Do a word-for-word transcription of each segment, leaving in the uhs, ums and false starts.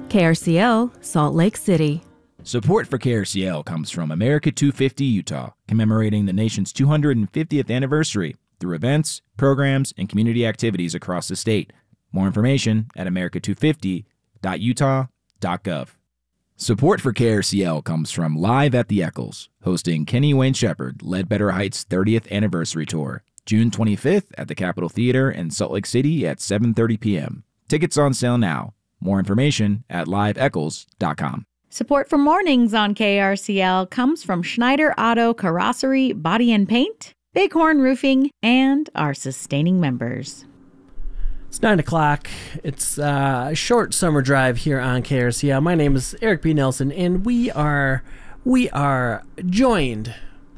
K R C L, Salt Lake City. Support for K R C L comes from America two fifty Utah, commemorating the nation's two hundred fiftieth anniversary through events, programs, and community activities across the state. More information at america two fifty dot utah dot gov. Support for K R C L comes from Live at the Eccles, hosting Kenny Wayne Shepherd Ledbetter Heights thirtieth Anniversary Tour, June twenty-fifth at the Capitol Theater in Salt Lake City at seven thirty p.m. Tickets on sale now. More information at live eccles dot com. Support for mornings on K R C L comes from Schneider Auto Carrossery Body and Paint, Bighorn Roofing, and our sustaining members. It's nine o'clock. It's uh, a short summer drive here on K R C L. My name is Eric B. Nelson, and we are we are joined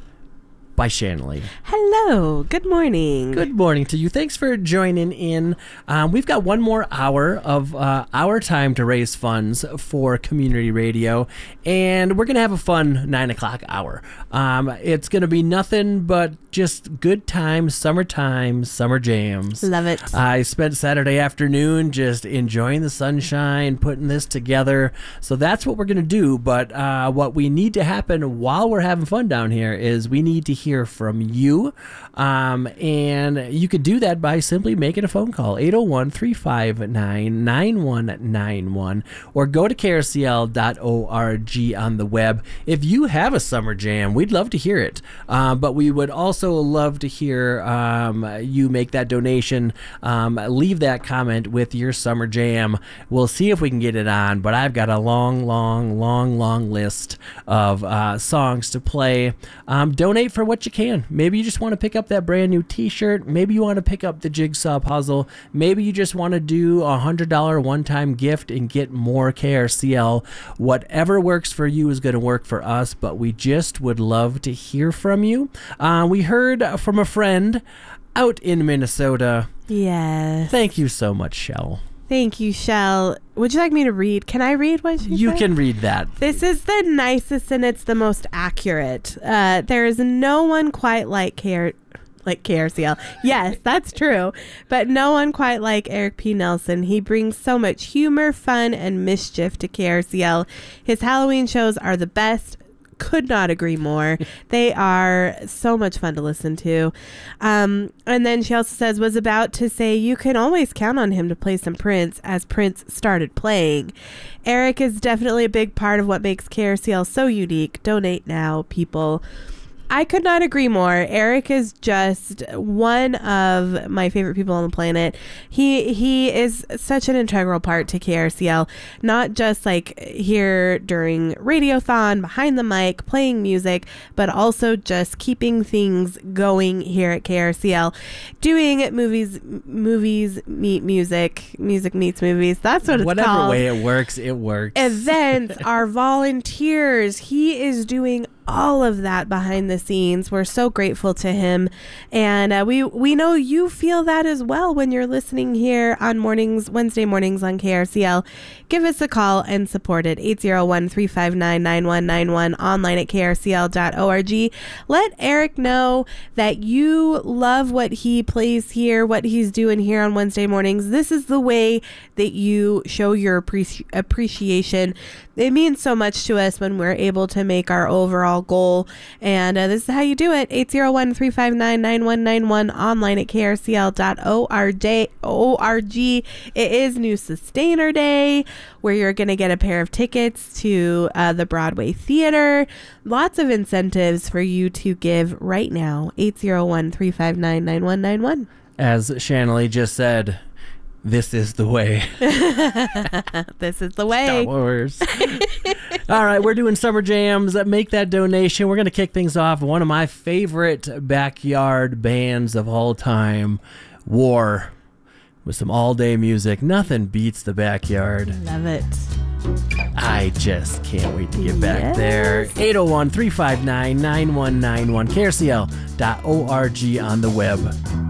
by Shanley. Hello. Good morning. Good morning to you. Thanks for joining in. Um, we've got one more hour of uh, our time to raise funds for community radio, and we're going to have a fun nine o'clock hour. Um, it's going to be nothing but just good times, summertime, summer jams. Love it. I spent Saturday afternoon just enjoying the sunshine, putting this together. So that's what we're going to do. But uh, what we need to happen while we're having fun down here is we need to hear from you. Um, and you could do that by simply making a phone call, eight oh one, three five nine, nine one nine one, or go to K R C L dot org on the web. If you have a summer jam, we'd love to hear it. Uh, but we would also love to hear um, you make that donation. Um, leave that comment with your summer jam. We'll see if we can get it on, but I've got a long, long, long, long list of uh, songs to play. Um, donate for what you can. Maybe you just want to pick up that brand new t-shirt. Maybe you want to pick up the jigsaw puzzle. Maybe you just want to do a one hundred dollars one-time gift and get more K R C L. Whatever works for you is going to work for us, but we just would love to hear from you. Uh, we heard from a friend out in Minnesota. Yes. Thank you so much, Shell. Thank you, Shell. Would you like me to read? Can I read what she You said? can read that. This is the nicest and it's the most accurate. Uh, there is no one quite like K R- like K R C L. Yes, that's true. But no one quite like Eric P. Nelson. He brings so much humor, fun, and mischief to K R C L. His Halloween shows are the best. Could not agree more. They are so much fun to listen to. Um, and then she also says, was about to say you can always count on him to play some Prince as Prince started playing. Eric is definitely a big part of what makes K R C L so unique. Donate now, people. I could not agree more. Eric is just one of my favorite people on the planet. He he is such an integral part to K R C L, not just like here during Radiothon, behind the mic, playing music, but also just keeping things going here at K R C L, doing movies, movies meet music, music meets movies. That's what it's Whatever called. Whatever way it works, it works. Events, our volunteers. He is doing all of that behind the scenes. We're so grateful to him, and uh, we we know you feel that as well when you're listening here on mornings Wednesday mornings on K R C L. Give us a call and support it. eight oh one, three five nine, nine one nine one, online at K R C L dot org. Let Eric know that you love what he plays here, what he's doing here on Wednesday mornings. This is the way that you show your appreci- appreciation. It means so much to us when we're able to make our overall goal, and uh, this is how you do it. eight oh one, three five nine, nine one nine one, online at K R C L dot org. It is New Sustainer Day, where you're going to get a pair of tickets to uh, the Broadway Theater. Lots of incentives for you to give right now. eight oh one, three five nine, nine one nine one. As Shanley just said, this is the way. This is the way. Star Wars. All right, we're doing summer jams. Make that donation. We're going to kick things off. One of my favorite backyard bands of all time, War, with some all-day music. Nothing beats the backyard. Love it. I just can't wait to get back Yes. there. eight oh one, three five nine, nine one nine one, K R C L dot org on the web.